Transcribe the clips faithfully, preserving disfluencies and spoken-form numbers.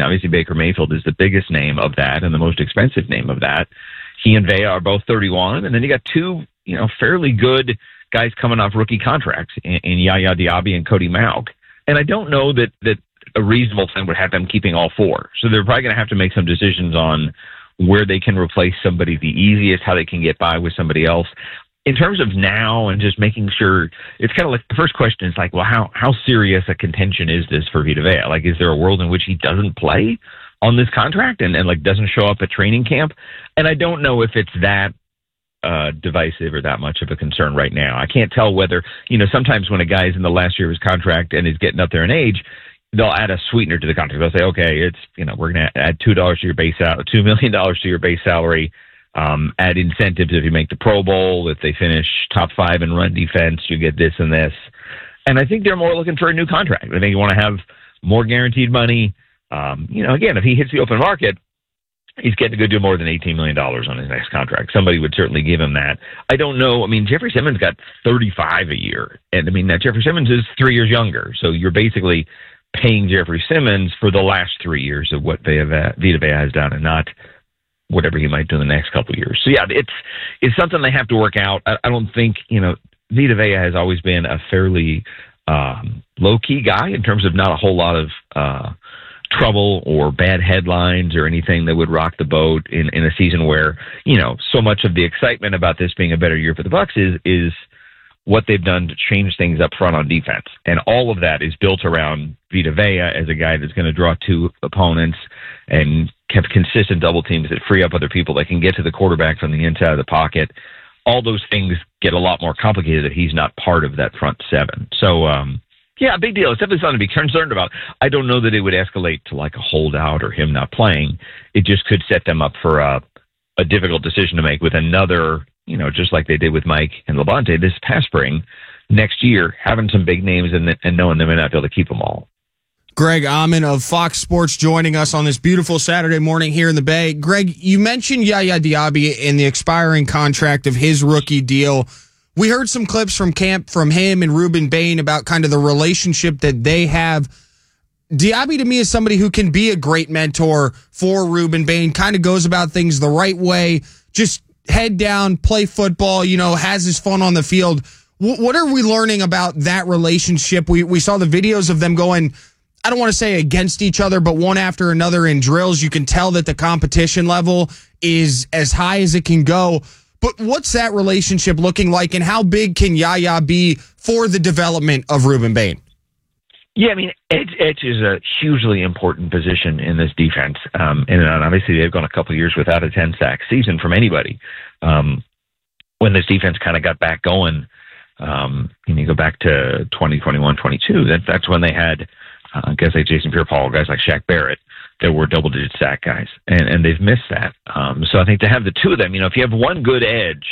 obviously Baker Mayfield is the biggest name of that and the most expensive name of that. He and Vea are both thirty-one, and then you got two, you know, fairly good guys coming off rookie contracts in, in Yaya Diaby and Cody Mauk. And I don't know that, that a reasonable thing would have them keeping all four. So they're probably going to have to make some decisions on where they can replace somebody the easiest, how they can get by with somebody else. In terms of now and just making sure, it's kind of like the first question is like, well, how, how serious a contention is this for Vita Vea? Like, is there a world in which he doesn't play on this contract and, and like doesn't show up at training camp? And I don't know if it's that uh, divisive or that much of a concern right now. I can't tell whether, you know, sometimes when a guy's in the last year of his contract and is getting up there in age, they'll add a sweetener to the contract. They'll say, okay, it's, you know, we're going to add two dollars to your base salary, two million dollars to your base salary, um, add incentives if you make the Pro Bowl, if they finish top five in run defense, you get this and this. And I think they're more looking for a new contract. I think you want to have more guaranteed money. Um, you know, again, if he hits the open market, he's getting a good deal more than eighteen million dollars on his next contract. Somebody would certainly give him that. I don't know. I mean, Jeffrey Simmons got thirty-five a year. And I mean, that Jeffrey Simmons is three years younger. So you're basically paying Jeffrey Simmons for the last three years of what Vita Vea has done and not whatever he might do in the next couple of years. So yeah, it's, it's something they have to work out. I, I don't think, you know, Vita Vea has always been a fairly um, low-key guy in terms of not a whole lot of uh, trouble or bad headlines or anything that would rock the boat in, in a season where, you know, so much of the excitement about this being a better year for the Bucs is, is what they've done to change things up front on defense. And all of that is built around Vita Vea as a guy that's going to draw two opponents and have consistent double teams that free up other people that can get to the quarterback from the inside of the pocket. All those things get a lot more complicated if he's not part of that front seven. So, um, yeah, big deal. It's definitely something to be concerned about. I don't know that it would escalate to like a holdout or him not playing. It just could set them up for a, a difficult decision to make with another, you know, just like they did with Mike and Labonte this past spring, next year, having some big names and, and knowing they may not be able to keep them all. Greg Auman of Fox Sports joining us on this beautiful Saturday morning here in the Bay. Greg, you mentioned Yaya Diaby in the expiring contract of his rookie deal. We heard some clips from camp from him and Ruben Bain about kind of the relationship that they have. Diaby to me is somebody who can be a great mentor for Ruben Bain, kind of goes about things the right way, just head down, play football, you know, has his fun on the field. W- what are we learning about that relationship? We we saw the videos of them going, I don't want to say against each other, but one after another in drills. You can tell that the competition level is as high as it can go. But what's that relationship looking like, and how big can Yaya be for the development of Ruben Bain? Yeah, I mean, edge, edge is a hugely important position in this defense. Um, and obviously they've gone a couple of years without a ten-sack season from anybody. Um, when this defense kind of got back going, um, and you go back to twenty twenty-one twenty-two, that, that's when they had uh, guys like Jason Pierre-Paul, guys like Shaq Barrett, that were double-digit sack guys. And, and they've missed that. Um, so I think to have the two of them, you know, if you have one good edge,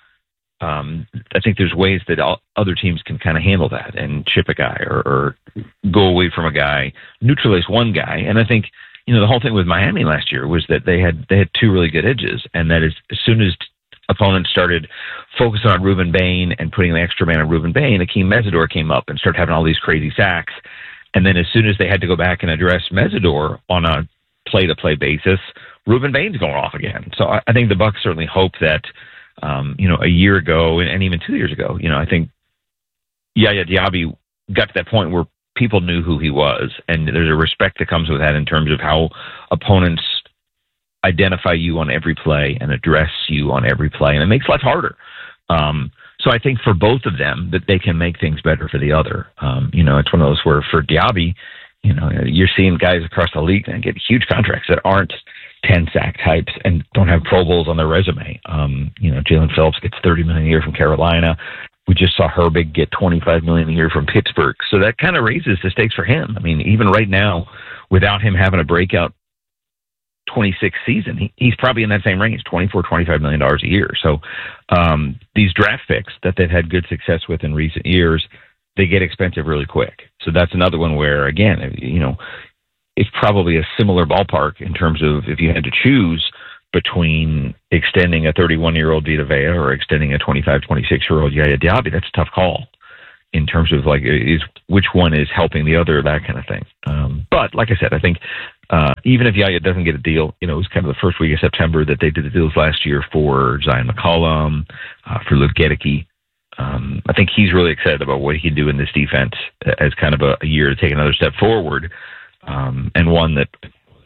Um, I think there's ways that all, other teams can kind of handle that and chip a guy or, or go away from a guy, neutralize one guy. And I think, you know, the whole thing with Miami last year was that they had they had two really good edges, and that is as soon as opponents started focusing on Ruben Bain and putting the extra man on Ruben Bain, Akeem Mesidor came up and started having all these crazy sacks. And then as soon as they had to go back and address Mesidor on a play-to-play basis, Ruben Bain's going off again. So I, I think the Bucs certainly hope that, Um, you know, a year ago and, and even two years ago, you know, I think Yaya Diaby got to that point where people knew who he was, and there's a respect that comes with that in terms of how opponents identify you on every play and address you on every play, and it makes life harder. Um, so I think for both of them that they can make things better for the other. Um, you know, it's one of those where for Diaby, you know, you're seeing guys across the league and get huge contracts that aren't ten sack types and don't have Pro Bowls on their resume. Um, you know, Jalen Phillips gets thirty million dollars a year from Carolina. We just saw Herbig get twenty-five million dollars a year from Pittsburgh. So that kind of raises the stakes for him. I mean, even right now, without him having a breakout twenty-six season, he, he's probably in that same range, twenty-four, twenty-five million dollars a year. So um, these draft picks that they've had good success with in recent years, they get expensive really quick. So that's another one where, again, you know, it's probably a similar ballpark in terms of if you had to choose between extending a thirty-one-year-old Vita Vea or extending a twenty-five, twenty-six-year-old Yaya Diaby. That's a tough call in terms of like is which one is helping the other, that kind of thing. Um, but like I said, I think Uh, even if Yaya doesn't get a deal, you know, it was kind of the first week of September that they did the deals last year for Zion McCollum, uh, for Luke Gedeke. Um, I think he's really excited about what he can do in this defense as kind of a, a year to take another step forward, um, and one that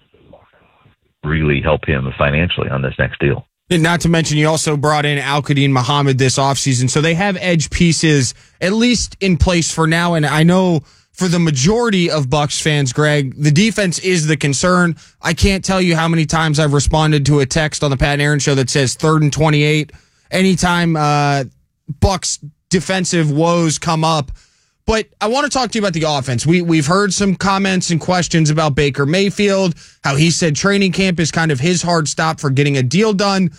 really help him financially on this next deal. And not to mention, you also brought in Al-Quadin Muhammad this offseason, so they have edge pieces at least in place for now, and I know for the majority of Bucs fans, Greg, the defense is the concern. I can't tell you how many times I've responded to a text on the Pat and Aaron show that says third and twenty-eight. Anytime uh, Bucs defensive woes come up. But I want to talk to you about the offense. We, we've heard some comments and questions about Baker Mayfield, how he said training camp is kind of his hard stop for getting a deal done.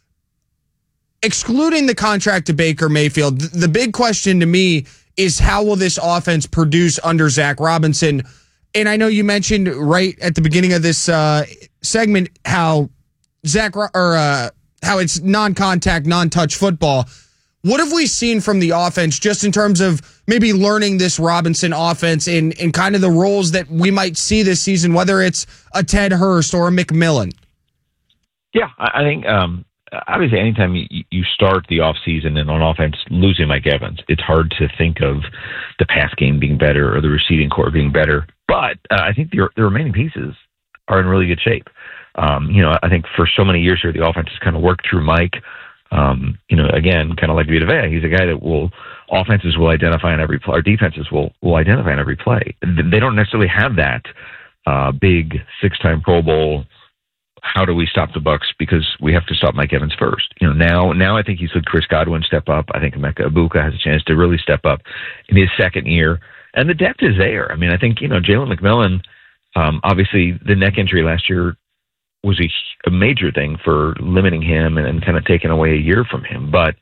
Excluding the contract to Baker Mayfield, the big question to me is how will this offense produce under Zach Robinson? And I know you mentioned right at the beginning of this uh, segment how Zach or uh, how it's non-contact, non-touch football. What have we seen from the offense just in terms of maybe learning this Robinson offense in, in kind of the roles that we might see this season, whether it's a Ted Hurst or a McMillan? Yeah, I think um, obviously anytime you, you start the offseason and on offense losing Mike Evans, it's hard to think of the pass game being better or the receiving core being better. But uh, I think the, the remaining pieces are in really good shape. Um, you know, I think for so many years here, the offense has kind of worked through Mike. Um, you know, again, kind of like Vita Vea, he's a guy that will, offenses will identify on every play, or defenses will, will identify on every play. They don't necessarily have that uh, big six-time Pro Bowl, how do we stop the Bucs because we have to stop Mike Evans first. You know, now now I think he's had Chris Godwin step up. I think Emeka Egbuka has a chance to really step up in his second year. And the depth is there. I mean, I think, you know, Jalen McMillan, um, obviously the neck injury last year was a, a major thing for limiting him and, and kind of taking away a year from him. But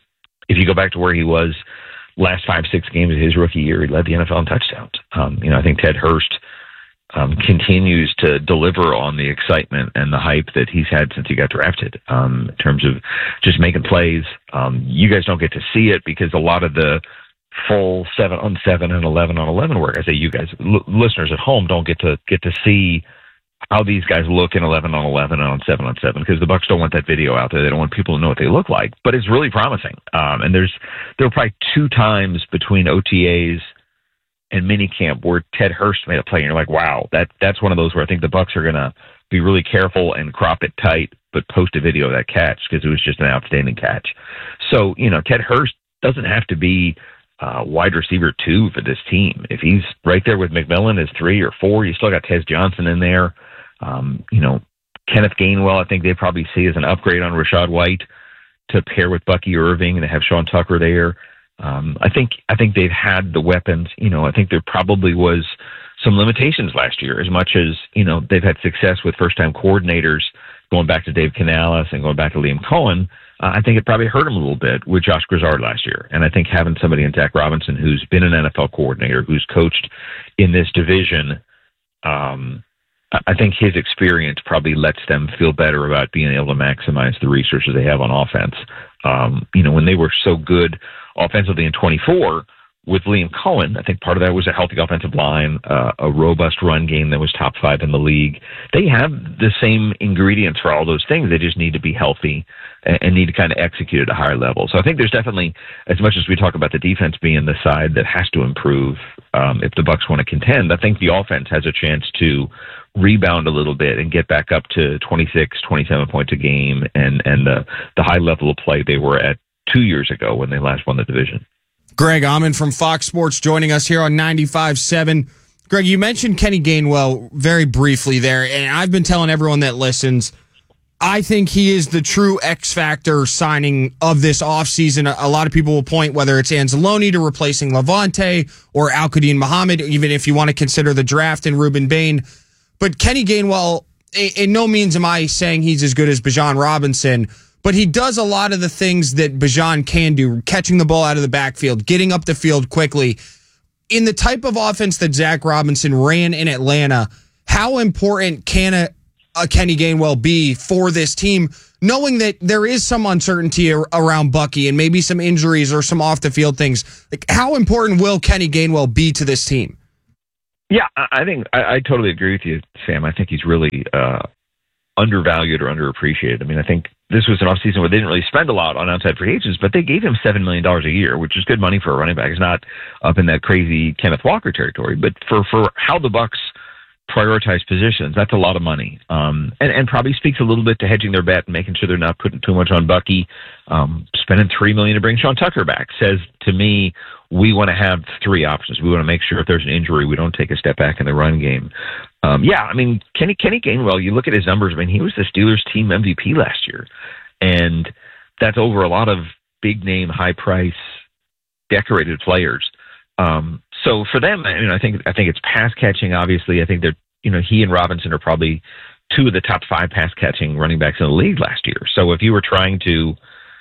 if you go back to where he was last five, six games of his rookie year, he led the N F L in touchdowns. Um, you know, I think Ted Hurst um, continues to deliver on the excitement and the hype that he's had since he got drafted um, in terms of just making plays. Um, you guys don't get to see it because a lot of the full seven on seven and eleven on eleven work, I say you guys, l- listeners at home, don't get to get to see how these guys look in eleven on eleven and on seven on seven because the Bucs don't want that video out there. They don't want people to know what they look like. But it's really promising. Um, and there's there were probably two times between O T As and minicamp where Ted Hurst made a play, and you're like, wow, that that's one of those where I think the Bucs are going to be really careful and crop it tight, but post a video of that catch because it was just an outstanding catch. So, you know, Ted Hurst doesn't have to be uh, wide receiver two for this team. If he's right there with McMillan as three or four, you still got Tez Johnson in there. Um, you know, Kenneth Gainwell, I think they probably see as an upgrade on Rachaad White to pair with Bucky Irving and to have Sean Tucker there. Um, I think I think they've had the weapons. You know, I think there probably was some limitations last year, as much as, you know, they've had success with first-time coordinators going back to Dave Canales and going back to Liam Cohen. Uh, I think it probably hurt him a little bit with Josh Grizzard last year. And I think having somebody in Zach Robinson who's been an N F L coordinator, who's coached in this division, um, I think his experience probably lets them feel better about being able to maximize the resources they have on offense. Um, you know, when they were so good offensively in twenty-four with Liam Cohen, I think part of that was a healthy offensive line, uh, a robust run game that was top five in the league. They have the same ingredients for all those things. They just need to be healthy and, and need to kind of execute at a higher level. So I think there's definitely, as much as we talk about the defense being the side that has to improve um, if the Bucs want to contend, I think the offense has a chance to rebound a little bit and get back up to twenty-six, twenty-seven points a game and, and the, the high level of play they were at two years ago when they last won the division. Greg Auman from Fox Sports joining us here on ninety-five seven. Greg, you mentioned Kenny Gainwell very briefly there, and I've been telling everyone that listens, I think he is the true X-factor signing of this offseason. A lot of people will point whether it's Anzalone to replacing Levante or Al-Quadin Muhammad, even if you want to consider the draft in Ruben Bain. But Kenny Gainwell, in no means am I saying he's as good as Bijan Robinson, but he does a lot of the things that Bijan can do, catching the ball out of the backfield, getting up the field quickly. In the type of offense that Zach Robinson ran in Atlanta, how important can a, a Kenny Gainwell be for this team, knowing that there is some uncertainty around Bucky and maybe some injuries or some off-the-field things? Like, how important will Kenny Gainwell be to this team? Yeah, I think I, I totally agree with you, Sam. I think he's really uh, undervalued or underappreciated. I mean, I think this was an offseason where they didn't really spend a lot on outside free agents, but they gave him seven million dollars a year, which is good money for a running back. It's not up in that crazy Kenneth Walker territory, but for, for how the Bucs prioritize positions, that's a lot of money. Um, and, and probably speaks a little bit to hedging their bet and making sure they're not putting too much on Bucky. Um, spending three million dollars to bring Sean Tucker back says to me, we want to have three options. We want to make sure if there's an injury, we don't take a step back in the run game. Um, yeah, I mean, Kenny Kenny Gainwell, you look at his numbers, I mean, he was the Steelers team M V P last year. And that's over a lot of big-name, high-price, decorated players. Um, so for them, I mean, I think I think it's pass catching. Obviously, I think they're you know he and Robinson are probably two of the top five pass catching running backs in the league last year. So if you were trying to,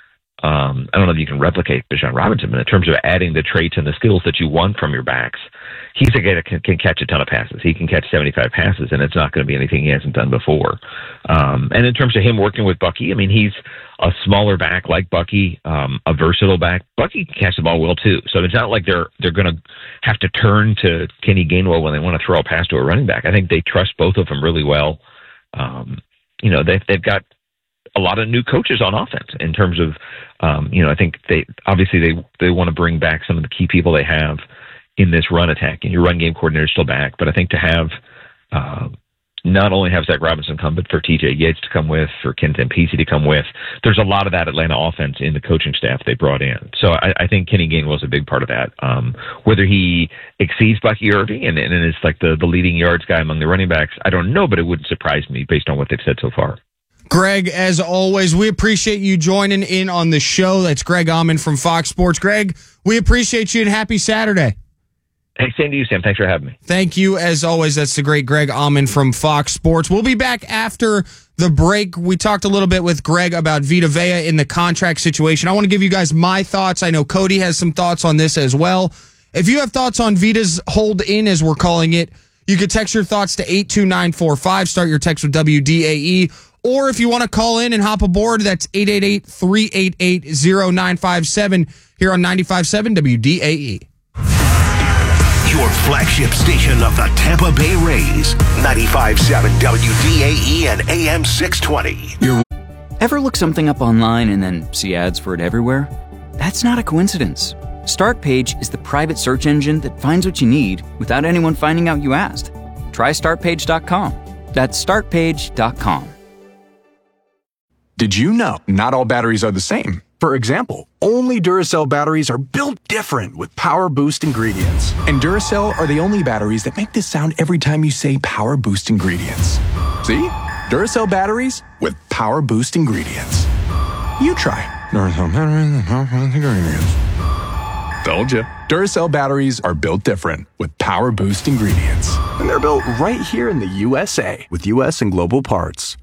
um, I don't know if you can replicate Bijan Robinson, but in terms of adding the traits and the skills that you want from your backs, he's a guy that can, can catch a ton of passes. He can catch seventy-five passes, and it's not going to be anything he hasn't done before. Um, and in terms of him working with Bucky, I mean, he's a smaller back like Bucky, um, a versatile back. Bucky can catch the ball well too. So it's not like they're they're going to have to turn to Kenny Gainwell when they want to throw a pass to a running back. I think they trust both of them really well. Um, you know, they've they've got a lot of new coaches on offense in terms of, um, you know, I think they obviously they they want to bring back some of the key people they have in this run attack, and your run game coordinator is still back. But I think to have uh, not only have Zach Robinson come, but for T J Yates to come with, for Ken Tempisi to come with, there's a lot of that Atlanta offense in the coaching staff they brought in. So I, I think Kenny Gainwell is a big part of that. Um, whether he exceeds Bucky Irving and, and is like the, the leading yards guy among the running backs, I don't know, but it wouldn't surprise me based on what they've said so far. Greg, as always, we appreciate you joining in on the show. That's Greg Auman from Fox Sports. Greg, we appreciate you and happy Saturday. Hey, same to you, Sam. Thanks for having me. Thank you, as always. That's the great Greg Auman from Fox Sports. We'll be back after the break. We talked a little bit with Greg about Vita Vea in the contract situation. I want to give you guys my thoughts. I know Cody has some thoughts on this as well. If you have thoughts on Vita's hold in, as we're calling it, you can text your thoughts to eight two nine four five. Start your text with W D A E. Or if you want to call in and hop aboard, that's eight eight eight, three eight eight, zero nine five seven here on ninety-five point seven W D A E. Your flagship station of the Tampa Bay Rays, ninety-five point seven W D A E and A M six twenty. Ever look something up online and then see ads for it everywhere? That's not a coincidence. StartPage is the private search engine that finds what you need without anyone finding out you asked. Try start page dot com. That's start page dot com. Did you know not all batteries are the same? For example, only Duracell batteries are built different with Power Boost ingredients. And Duracell are the only batteries that make this sound every time you say Power Boost ingredients. See? Duracell batteries with Power Boost ingredients. You try. Duracell batteries with Power Boost ingredients. Told you. Duracell batteries are built different with Power Boost ingredients. And they're built right here in the U S A with U S and global parts.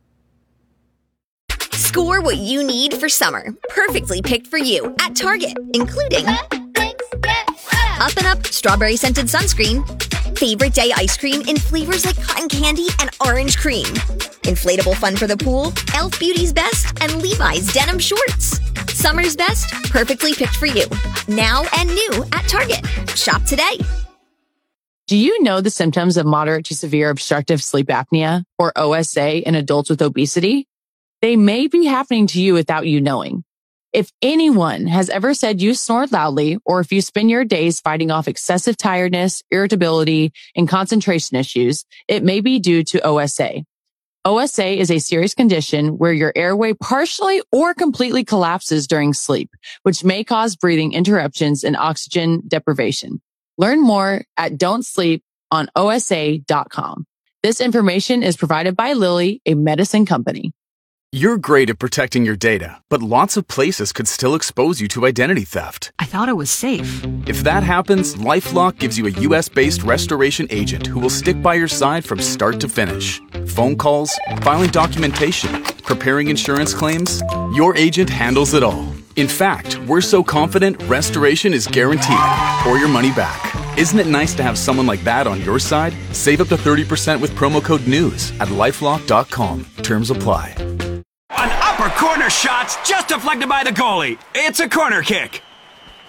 Score what you need for summer, perfectly picked for you at Target, including Up and Up strawberry scented sunscreen, favorite day ice cream in flavors like cotton candy and orange cream, inflatable fun for the pool, Elf Beauty's Best, and Levi's denim shorts. Summer's best, perfectly picked for you, now and new at Target. Shop today. Do you know the symptoms of moderate to severe obstructive sleep apnea, or O S A, in adults with obesity? They may be happening to you without you knowing. If anyone has ever said you snore loudly, or if you spend your days fighting off excessive tiredness, irritability, and concentration issues, it may be due to O S A. O S A is a serious condition where your airway partially or completely collapses during sleep, which may cause breathing interruptions and oxygen deprivation. Learn more at don't sleep on O S A dot com. This information is provided by Lilly, a medicine company. You're great at protecting your data, but lots of places could still expose you to identity theft. I thought it was safe. If that happens, LifeLock gives you a U S based restoration agent who will stick by your side from start to finish. Phone calls, filing documentation, preparing insurance claims, your agent handles it all. In fact, we're so confident restoration is guaranteed or your money back. Isn't it nice to have someone like that on your side? Save up to thirty percent with promo code NEWS at lifelock dot com. Terms apply. An upper corner shot's just deflected by the goalie. It's a corner kick.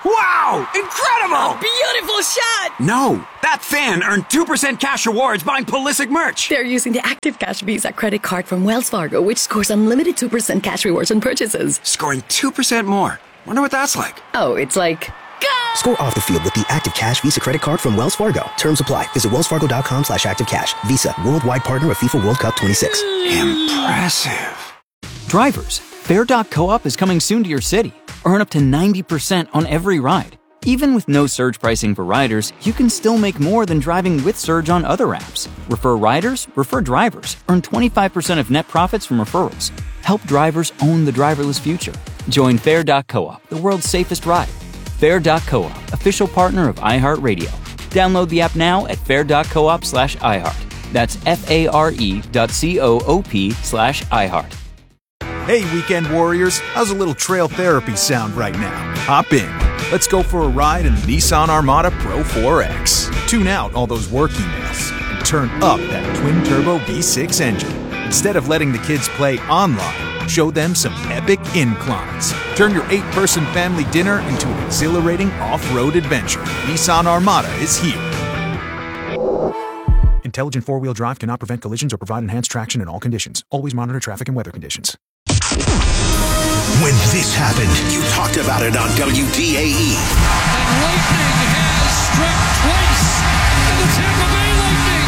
Wow! Incredible! Beautiful shot! No, that fan earned two percent cash rewards buying Pulisic merch. They're using the Active Cash Visa credit card from Wells Fargo, which scores unlimited two percent cash rewards on purchases. Scoring two percent more. Wonder what that's like. Oh, it's like... Go! Score off the field with the Active Cash Visa credit card from Wells Fargo. Terms apply. Visit wellsfargo.com slash activecash. Visa, worldwide partner of FIFA World Cup twenty-six. Impressive. Drivers, Fair dot co-op is coming soon to your city. Earn up to ninety percent on every ride. Even with no surge pricing for riders, you can still make more than driving with Surge on other apps. Refer riders, refer drivers. Earn twenty-five percent of net profits from referrals. Help drivers own the driverless future. Join Fair dot co-op, the world's safest ride. Fair dot co-op, official partner of iHeartRadio. Download the app now at fair.coop slash iHeart. That's F-A-R-E dot C-O-O-P slash iHeart. Hey, weekend warriors, how's a little trail therapy sound right now? Hop in. Let's go for a ride in the Nissan Armada Pro four X. Tune out all those work emails and turn up that twin-turbo V six engine. Instead of letting the kids play online, show them some epic inclines. Turn your eight-person family dinner into an exhilarating off-road adventure. Nissan Armada is here. Intelligent four-wheel drive cannot prevent collisions or provide enhanced traction in all conditions. Always monitor traffic and weather conditions. When this happened, you talked about it on W D A E. And lightning has struck twice, and the Tampa Bay Lightning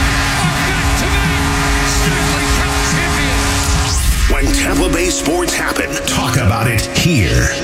are back-to-back Stanley Cup champions. When Tampa Bay sports happen, talk about it here.